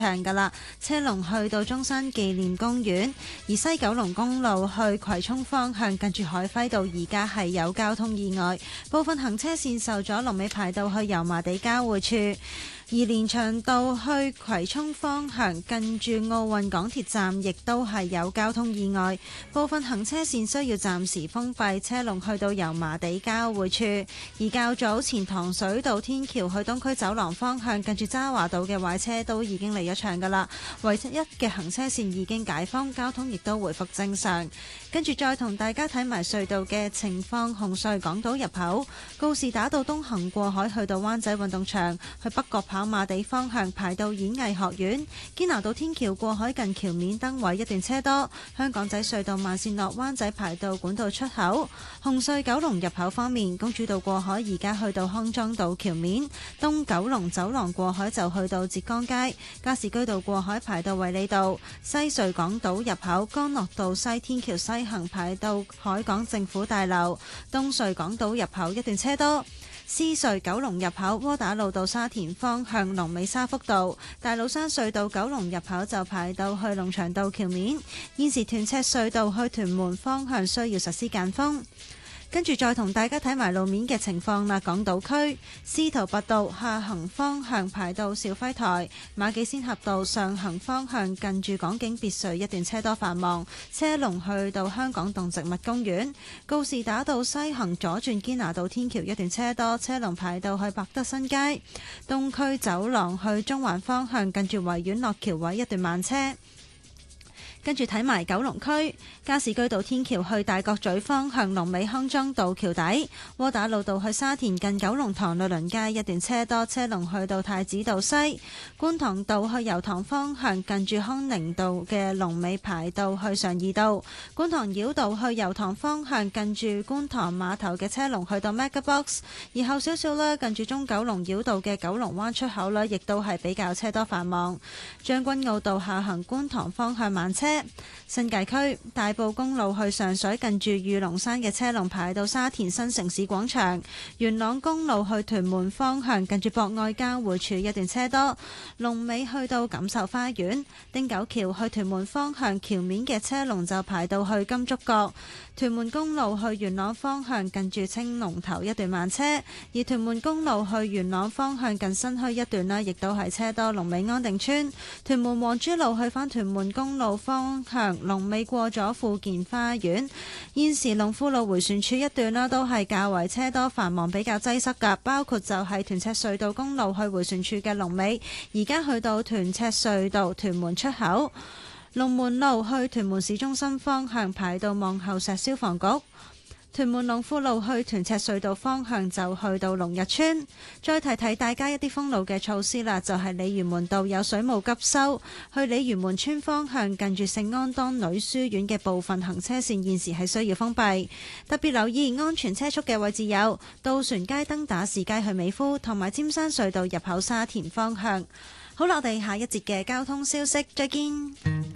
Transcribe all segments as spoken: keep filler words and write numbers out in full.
長噶啦，車龍去到中山紀念公園，而西九龍公路去葵涌方向近住海輝道而家係有交通意外，部分行車線受阻，龍尾排到去油麻地交匯處。而連翔道去葵涌方向近住奧運港鐵站亦都係有交通意外，部分行車線需要暫時封閉，車龍去到油麻地交匯處。而較早前糖水道天橋去東區走廊方向近住渣華道嘅壞車都已經離咗場㗎啦，唯一嘅行車線已經解封，交通亦都回復正常。跟住再同大家睇埋隧道嘅情況，紅隧港島入口告士打道東行過海去到灣仔運動場，去北角跑馬地方向排到演藝學院，堅拿道天橋過海近橋面燈位一段車多，香港仔隧道慢線落灣仔排到管道出口。紅隧九龍入口方面，公主道過海而家去到康莊道橋面，東九龍走廊過海就去到浙江街，加士居道過海排到衛理道，西隧港島入口干諾道西天橋西行排到海港政府大樓，東隧港島入口一段車多。獅隧九龍入口窩打老道沙田方向龍尾沙福道，大老山隧道九龍入口就排到去龍翔道橋面。現時屯赤隧道去屯門方向需要實施間封。跟住再同大家睇埋路面嘅情況啦。港島區司徒拔道下行方向排到肇輝台，馬己仙峽道上行方向近住港景別墅一段車多繁忙，車龍去到香港動植物公園。告士打道西行左轉堅拿道天橋一段車多，車龍排到去百德新街。東區走廊去中環方向近住維園落橋位一段慢車。跟住睇埋九龍區加士居道天橋去大角咀方向龍尾康莊道橋底，窩打老道去沙田近九龍塘律倫街一段車多，車龍去到太子道西。觀塘道去油塘方向近住康寧道嘅龍尾排到去常怡道。觀塘繞道去油塘方向近住觀塘碼頭嘅車龍去到 Megabox， 而後少少啦，近住中九龍繞道嘅九龍灣出口啦，亦都係比較車多繁忙。將軍澳道下行觀塘方向慢車。新界區大埔公路去上水近住御龍山嘅車龍排到沙田新城市廣場，元朗公路去屯門方向近住博愛交匯處一段車多，龍尾去到錦繡花園。汀九橋去屯門方向橋面嘅車龍就排到去金竹角，屯門公路去元朗方向近住青龍頭一段慢車，而屯門公路去元朗方向近新墟一段呢，亦都係車多，龍尾安定村。屯門黃珠路去返屯門公路方向龍尾過咗富健花園。現時龍富路迴旋處一段啦，都係較為車多繁忙，比較擠塞噶，包括就係屯赤隧道公路去迴旋處嘅龍尾，而家去到屯赤隧道屯門出口。龍門路去屯門市中心方向排到望后石消防局。屯門龍富路去屯赤隧道方向就去到龍日村。再提提大家一啲封路嘅措施啦，就係鯉魚門道有水務急修，去鯉魚門村方向近住聖安當女書院嘅部分行車線現時係需要封閉，特別留意安全車速嘅位置有渡船街登打士街去美孚，同埋尖山隧道入口沙田方向。好啦，我哋下一節嘅交通消息再見。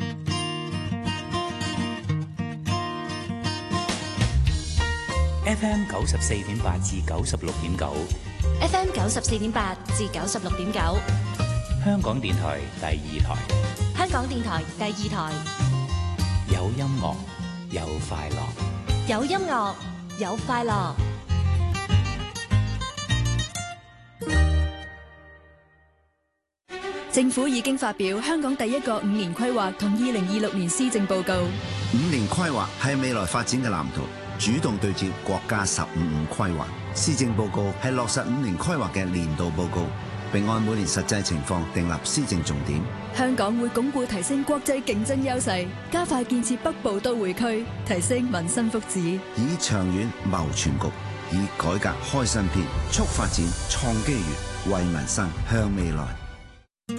F M 九十四點八至九十六點九 ，F M 九十四點八至九十六點九， 香港電台第二台， 香港電台第二台， 有音樂有快樂， 有音樂有快樂。 政府已經發表香港第一個五年規劃同二零二六年施政報告。 五年規劃係未來發展嘅藍圖，主動對接國家十五五規劃。施政報告係落實五年規劃嘅年度報告，並按每年實際情況訂立施政重點。 香港會鞏固提升國際競爭優勢，加快建設北部都會區，提升民生福祉， 以長遠謀全局，以改革開新篇，促發展創機遇，為民生向未來